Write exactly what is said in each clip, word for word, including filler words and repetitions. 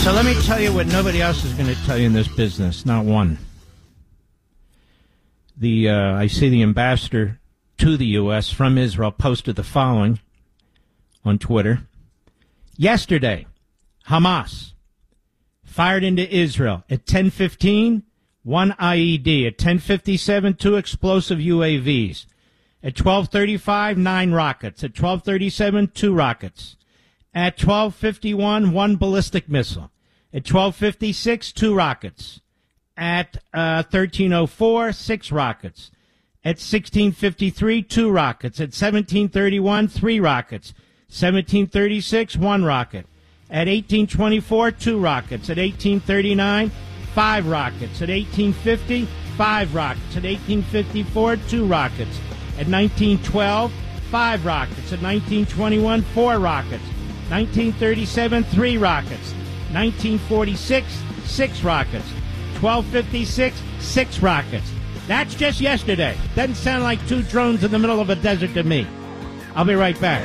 So let me tell you what nobody else is going to tell you in this business. Not one. The uh, I see the ambassador to the U S from Israel posted the following on Twitter. Yesterday, Hamas fired into Israel at ten fifteen, one I E D. At ten fifty-seven, two explosive U A Vs. At twelve thirty-five, nine rockets. At twelve thirty-seven, two rockets. At twelve fifty-one, one ballistic missile. At twelve fifty-six, two rockets. At uh, thirteen oh four, six rockets. At sixteen fifty-three, two rockets. At seventeen thirty-one, three rockets. seventeen thirty-six, one rocket. At eighteen twenty-four, two rockets. At eighteen thirty-nine, five rockets. At eighteen fifty, five rockets. At eighteen fifty-four, two rockets. At nineteen twelve, five rockets. At nineteen twenty-one, four rockets. nineteen thirty-seven, three rockets. nineteen forty-six, six rockets. twelve fifty-six, six rockets. That's just yesterday. Doesn't sound like two drones in the middle of a desert to me. I'll be right back.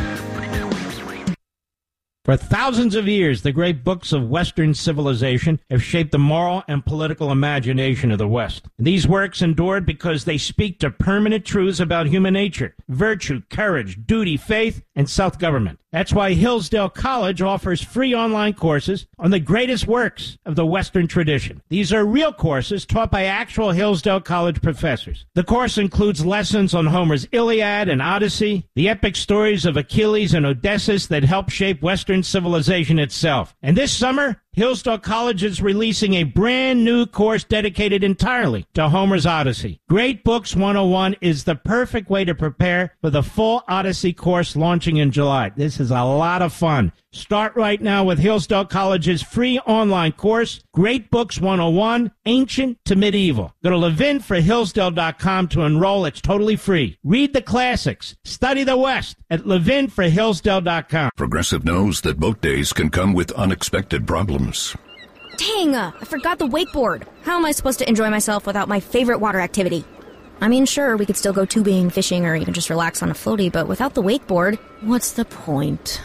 For thousands of years, the great books of Western civilization have shaped the moral and political imagination of the West. These works endured because they speak to permanent truths about human nature, virtue, courage, duty, faith, and self-government. That's why Hillsdale College offers free online courses on the greatest works of the Western tradition. These are real courses taught by actual Hillsdale College professors. The course includes lessons on Homer's Iliad and Odyssey, the epic stories of Achilles and Odysseus that helped shape Western civilization itself. And this summer, Hillsdale College is releasing a brand new course dedicated entirely to Homer's Odyssey. Great Books one oh one is the perfect way to prepare for the full Odyssey course launching in July. This is a lot of fun. Start right now with Hillsdale College's free online course, Great Books one oh one, Ancient to Medieval. Go to levin for hillsdale dot com to enroll. It's totally free. Read the classics. Study the West at levin for hillsdale dot com. Progressive knows that boat days can come with unexpected problems. Dang, uh, I forgot the wakeboard. How am I supposed to enjoy myself without my favorite water activity? I mean, sure, we could still go tubing, fishing, or even just relax on a floaty, but without the wakeboard, what's the point?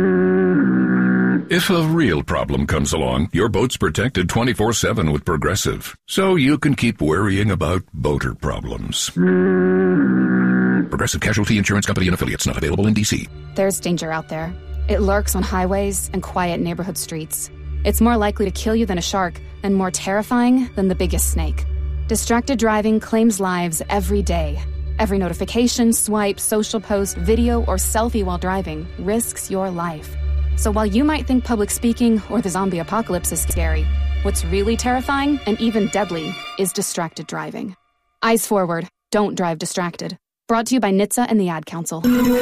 If a real problem comes along, your boat's protected twenty-four seven with Progressive, so you can keep worrying about boater problems. Progressive Casualty Insurance Company and Affiliates, not available in D C. There's danger out there. It lurks on highways and quiet neighborhood streets. It's more likely to kill you than a shark, and more terrifying than the biggest snake. Distracted driving claims lives every day. Every notification, swipe, social post, video, or selfie while driving risks your life. So while you might think public speaking or the zombie apocalypse is scary, what's really terrifying and even deadly is distracted driving. Eyes forward. Don't drive distracted. Brought to you by N H T S A and the Ad Council.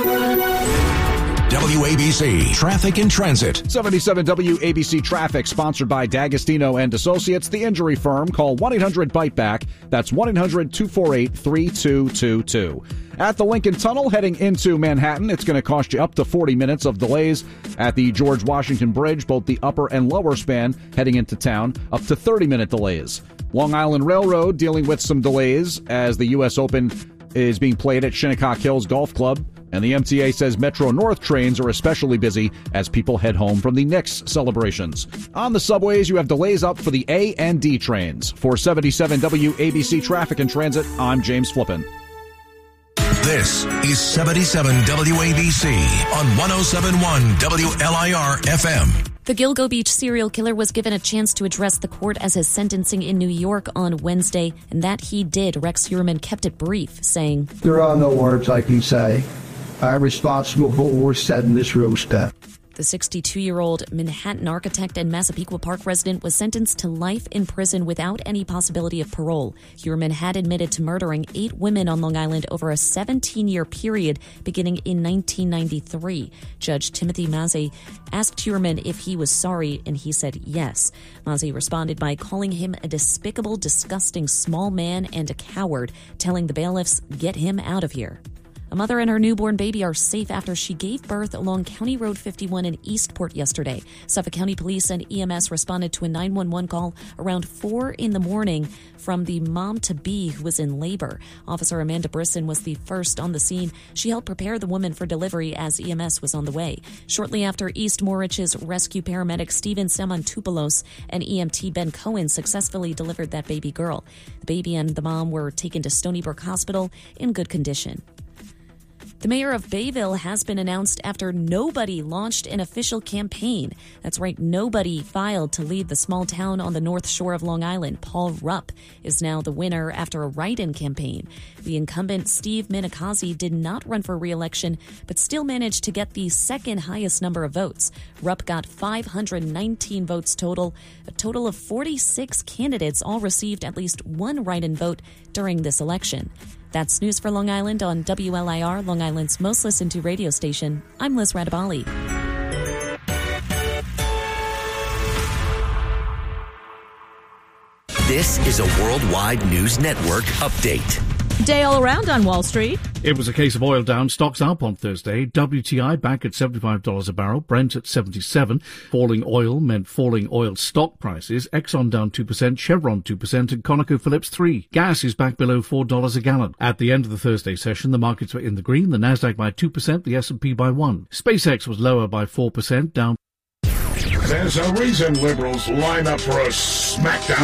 W A B C Traffic and Transit. seventy-seven W A B C Traffic, sponsored by D'Agostino and Associates, the injury firm. Call one eight hundred bite back. That's one eight hundred two four eight three two two two. At the Lincoln Tunnel heading into Manhattan, it's going to cost you up to forty minutes of delays. At the George Washington Bridge, both the upper and lower span heading into town, up to thirty minute delays. Long Island Railroad dealing with some delays as the U S Open is being played at Shinnecock Hills Golf Club. And the M T A says Metro North trains are especially busy as people head home from the Knicks celebrations. On the subways, you have delays up for the A and D trains. For seventy-seven W A B C Traffic and Transit, I'm James Flippin. This is seventy-seven W A B C on one oh seven point one W L I R F M. The Gilgo Beach serial killer was given a chance to address the court as his sentencing in New York on Wednesday, and that he did. Rex Heuermann kept it brief, saying, "There are no words I can say. I'm responsible for what was said in this rooster." The sixty-two-year-old Manhattan architect and Massapequa Park resident was sentenced to life in prison without any possibility of parole. Heuermann had admitted to murdering eight women on Long Island over a seventeen-year period beginning in nineteen ninety-three. Judge Timothy Mazzei asked Heuermann if he was sorry, and he said yes. Mazzei responded by calling him a despicable, disgusting small man and a coward, telling the bailiffs, "Get him out of here." A mother and her newborn baby are safe after she gave birth along County Road fifty-one in Eastport yesterday. Suffolk County Police and E M S responded to a nine one one call around four in the morning from the mom-to-be who was in labor. Officer Amanda Brisson was the first on the scene. She helped prepare the woman for delivery as E M S was on the way. Shortly after, East Morich's rescue paramedic Steven Samantopoulos and E M T Ben Cohen successfully delivered that baby girl. The baby and the mom were taken to Stony Brook Hospital in good condition. The mayor of Bayville has been announced after nobody launched an official campaign. That's right, nobody filed to lead the small town on the north shore of Long Island. Paul Rupp is now the winner after a write-in campaign. The incumbent Steve Minikazi did not run for re-election, but still managed to get the second highest number of votes. Rupp got five hundred nineteen votes total. A total of forty-six candidates all received at least one write-in vote during this election. That's news for Long Island on W L I R, Long Island's most listened to radio station. I'm Liz Radabali. This is a Worldwide News Network update. Day all around on Wall Street. It was a case of oil down. Stocks up on Thursday. W T I back at seventy-five dollars a barrel. Brent at seventy-seven. Falling oil meant falling oil stock prices. Exxon down two percent. Chevron two percent. And ConocoPhillips three percent. Gas is back below four dollars a gallon. At the end of the Thursday session, the markets were in the green. The Nasdaq by two percent. The S and P by one percent. SpaceX was lower by four percent, down. There's a reason liberals line up for a smackdown.